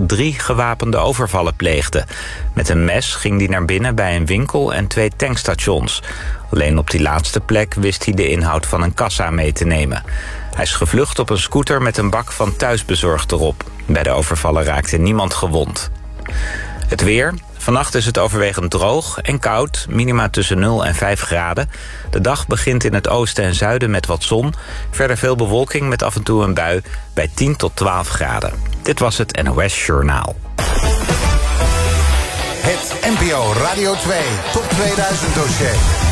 3 gewapende overvallen pleegde. Met een mes ging hij naar binnen bij een winkel en 2 tankstations. Alleen op die laatste plek wist hij de inhoud van een kassa mee te nemen. Hij is gevlucht op een scooter met een bak van thuisbezorgd erop. Bij de overvallen raakte niemand gewond. Het weer. Vannacht is het overwegend droog en koud, minima tussen 0 en 5 graden. De dag begint in het oosten en zuiden met wat zon. Verder veel bewolking met af en toe een bui bij 10 tot 12 graden. Dit was het NOS Journaal. Het NPO Radio 2 Top 2000 dossier.